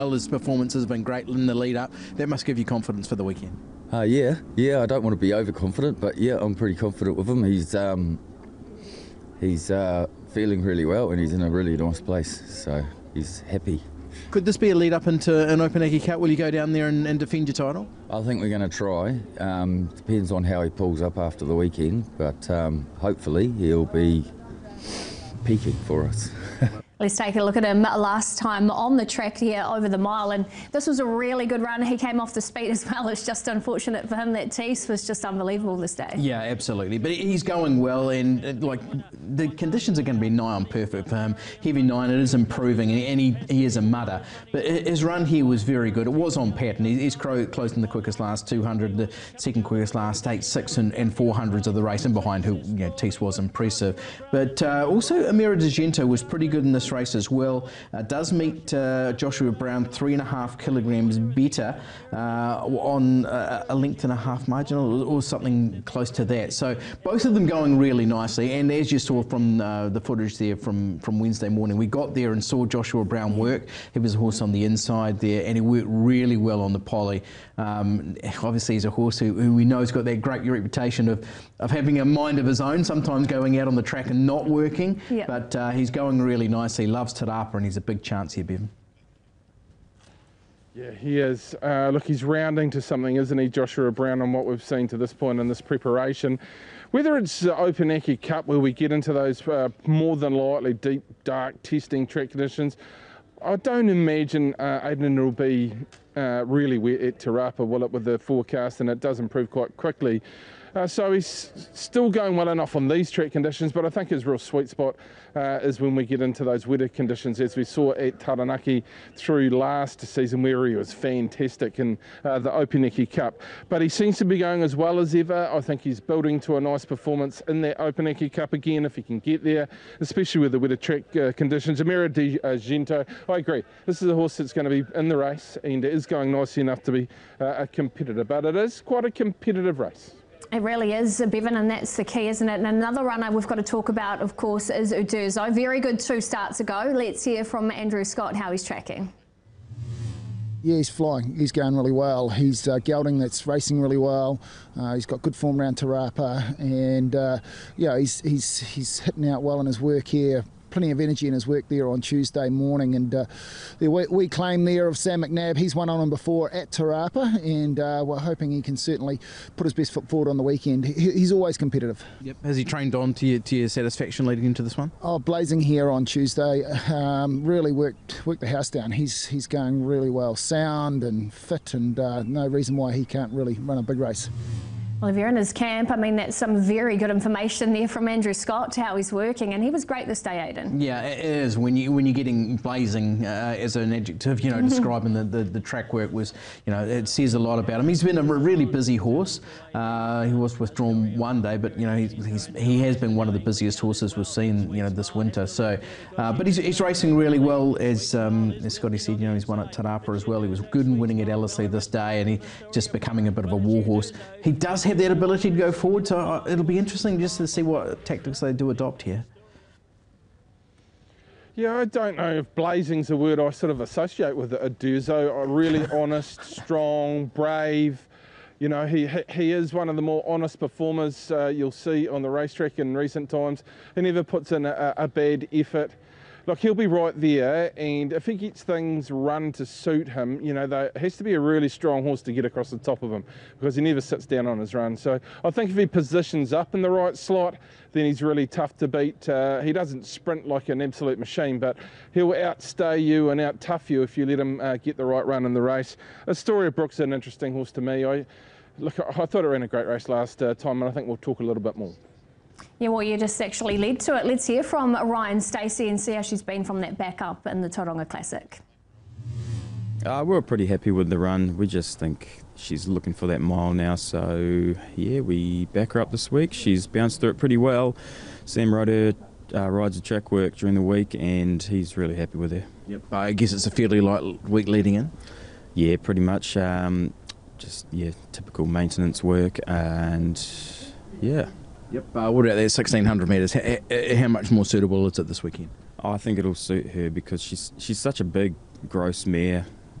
His performance has been great in the lead up. That must give you confidence for the weekend. Yeah. I don't want to be overconfident, but yeah, I'm pretty confident with him. He's feeling really well, and he's in a really nice place, so he's happy. Could this be a lead up into an Opunake Cup? Will you go down there and defend your title? I think we're going to try. Depends on how he pulls up after the weekend, but hopefully he'll be peaking for us. Let's take a look at him last time on the track here over the mile, and this was a really good run. He came off the speed as well. It's just unfortunate for him that Tees was just unbelievable this day. Yeah, absolutely. But he's going well, and like the conditions are going to be nigh on perfect for him. Heavy 9, it is improving, and he is a mudder. But his run here was very good. It was on pattern. He's closed in the quickest last 200, the second quickest last 8, 6 and 400s of the race, and behind who Tees was impressive. But also Amira D'Gento was pretty good in this race as well. Does meet Joshua Brown 3.5 kilograms better on a length and a half margin or something close to that. So both of them going really nicely, and as you saw from the footage there from Wednesday morning, we got there and saw Joshua Brown work. He was a horse on the inside there, and he worked really well on the poly. Obviously he's a horse who we know has got that great reputation of having a mind of his own, sometimes going out on the track and not working. Yep. But he's going really nicely. Loves Te Rapa, and he's a big chance here, Bevan. Yeah, he is. Look, he's rounding to something, isn't he, Joshua Brown, on what we've seen to this point in this preparation. Whether it's the Opunake Cup, where we get into those more than likely deep, dark testing track conditions, I don't imagine Aidan will be really wet at Te Rapa, will it, with the forecast, and it does improve quite quickly. So he's still going well enough on these track conditions, but I think his real sweet spot is when we get into those wetter conditions, as we saw at Taranaki through last season, where he was fantastic in the Opunake Cup. But he seems to be going as well as ever. I think he's building to a nice performance in that Opunake Cup again, if he can get there, especially with the wetter track conditions. Amira D'Gento, I agree. This is a horse that's going to be in the race and is going nicely enough to be a competitor, but it is quite a competitive race. It really is, Bevan, and that's the key, isn't it? And another runner we've got to talk about, of course, is Uderzo. Very good 2 starts ago. Let's hear from Andrew Scott how he's tracking. Yeah, he's flying. He's going really well. He's gelding that's racing really well. He's got good form around Te Rapa, and yeah, he's hitting out well in his work here. Plenty of energy in his work there on Tuesday morning, and the wee claim there of Sam McNabb, he's won on him before at Te Rapa, and we're hoping he can certainly put his best foot forward on the weekend. He's always competitive. Yep. Has he trained on to your satisfaction leading into this one? Oh, blazing here on Tuesday. Really worked the house down. He's going really well, sound and fit, and no reason why he can't really run a big race. Well, if you're in his camp, I mean, that's some very good information there from Andrew Scott, how he's working, and he was great this day, Aidan. Yeah, it is. When you're getting blazing as an adjective, describing the track work was, it says a lot about him. He's been a really busy horse. He was withdrawn one day, but he has been one of the busiest horses we've seen, this winter. So, but he's racing really well, as Scotty said. He's won at Te Rapa as well. He was good in winning at Ellerslie this day, and he's just becoming a bit of a war horse. He does have that ability to go forward, so it'll be interesting just to see what tactics they do adopt here. Yeah, I don't know if blazing's a word I sort of associate with Uderzo. Really honest, strong, brave. He is one of the more honest performers you'll see on the racetrack in recent times. He never puts in a bad effort. Look, he'll be right there, and if he gets things run to suit him, it has to be a really strong horse to get across the top of him, because he never sits down on his run. So I think if he positions up in the right slot, then he's really tough to beat. He doesn't sprint like an absolute machine, but he'll outstay you and out-tough you if you let him get the right run in the race. Astoria Brook's an interesting horse to me. I thought it ran a great race last time, and I think we'll talk a little bit more. Yeah, well, you just actually led to it. Let's hear from Ryan Stacey and see how she's been from that back up in the Tauranga Classic. We're pretty happy with the run. We just think she's looking for that mile now. So, yeah, we back her up this week. She's bounced through it pretty well. Sam Ryder rides the track work during the week, and he's really happy with her. Yep. I guess it's a fairly light week leading in. Yeah, pretty much. Just, typical maintenance work, and, yeah. Yep. What about that 1,600 metres? How much more suitable is it this weekend? I think it'll suit her because she's such a big, gross mare.